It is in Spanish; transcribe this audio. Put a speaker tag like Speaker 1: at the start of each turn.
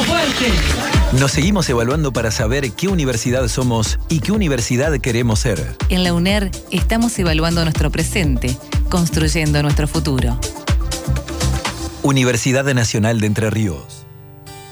Speaker 1: fuerte!
Speaker 2: Nos seguimos evaluando para saber qué universidad somos y qué universidad queremos ser.
Speaker 3: En la UNER estamos evaluando nuestro presente, construyendo nuestro futuro.
Speaker 2: Universidad Nacional de Entre Ríos.